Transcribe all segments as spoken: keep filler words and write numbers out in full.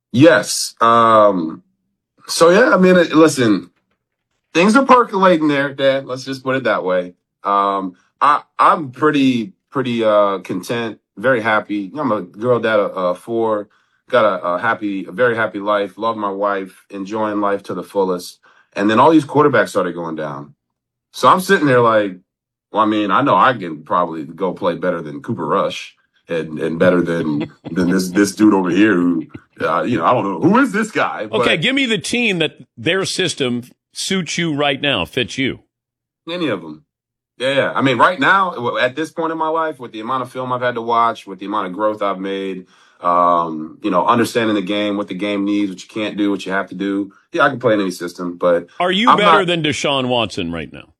Yes. Um, so yeah, I mean, listen, things are percolating there, Dad. Let's just put it that way. Um, I I'm pretty pretty uh content, very happy. I'm a girl dad of uh, four, got a, a happy, a very happy life. Love my wife, enjoying life to the fullest. And then all these quarterbacks started going down. So I'm sitting there like, well, I mean, I know I can probably go play better than Cooper Rush and and better than than this this dude over here who, uh, you know, I don't know who is this guy. But Okay, give me the team that their system suits you right now, fits you. Any of them. Yeah, yeah. I mean, right now, at this point in my life, with the amount of film I've had to watch, with the amount of growth I've made, um, you know, understanding the game, what the game needs, what you can't do, what you have to do. Yeah, I can play in any system, but are you I'm better not... than Deshaun Watson right now?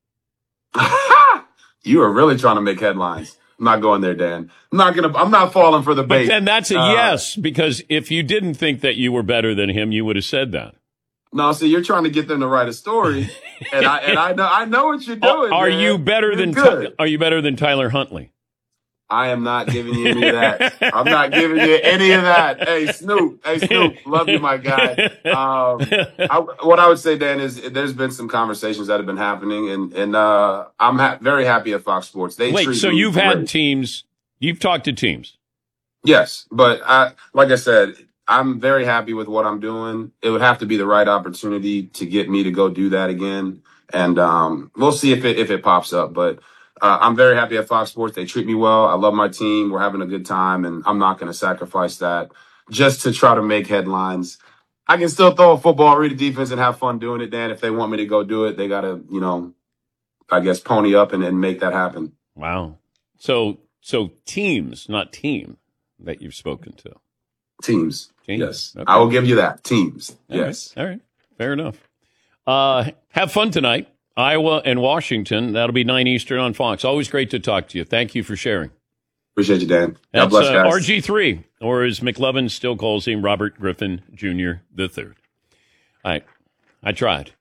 You are really trying to make headlines. I'm not going there, Dan. I'm not gonna. I'm not falling for the bait. But then that's a uh, yes, because if you didn't think that you were better than him, you would have said that. No, see, you're trying to get them to write a story, and I and I know I know what you're doing. Are man. you better you're than good. Are you better than Tyler Huntley? I am not giving you any of that. I'm not giving you any of that. Hey, Snoop. Hey, Snoop. Love you, my guy. Um, I, what I would say, Dan, is there's been some conversations that have been happening, and and uh, I'm ha- very happy at Fox Sports. They Wait, treat so me you've great. had teams, you've talked to teams? Yes, but I, like I said, I'm very happy with what I'm doing. It would have to be the right opportunity to get me to go do that again, and um, we'll see if it if it pops up, but. Uh, I'm very happy at Fox Sports. They treat me well. I love my team. We're having a good time, and I'm not going to sacrifice that just to try to make headlines. I can still throw a football, read a defense, and have fun doing it, Dan. If they want me to go do it, they got to, you know, I guess pony up and, and make that happen. Wow. So, so teams, not team, that you've spoken to. Teams. Teams. Yes. Okay. I will give you that. Teams. All yes. Right. All right. Fair enough. Uh, have fun tonight. Iowa and Washington. That'll be nine Eastern on Fox. Always great to talk to you. Thank you for sharing. Appreciate you, Dan. God That's bless, uh, guys. R G three, or as McLovin still calls him, Robert Griffin Junior the third. All right. I tried.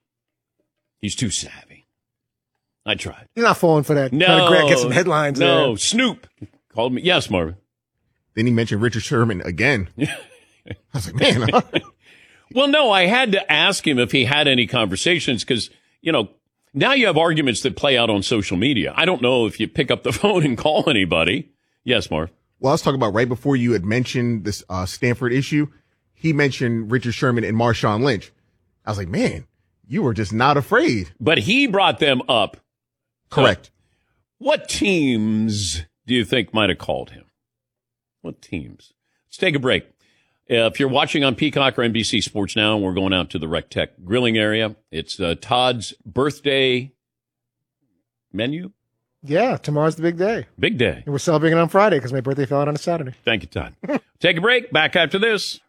He's too savvy. I tried. You're not falling for that. No. Trying to get some headlines No. there. Snoop called me. Yes, Marvin. Then he mentioned Richard Sherman again. I was like, man. All right. Well, no, I had to ask him if he had any conversations because, you know, now you have arguments that play out on social media. I don't know if you pick up the phone and call anybody. Yes, Marv. Well, I was talking about right before you had mentioned this uh, Stanford issue. He mentioned Richard Sherman and Marshawn Lynch. I was like, man, you were just not afraid. But he brought them up. Correct. So what teams do you think might have called him? What teams? Let's take a break. Uh, if you're watching on Peacock or N B C Sports Now, we're going out to the Rec Tech grilling area. It's uh, Todd's birthday menu. Yeah, tomorrow's the big day. Big day. And we're celebrating on Friday because my birthday fell out on a Saturday. Thank you, Todd. Take a break. Back after this.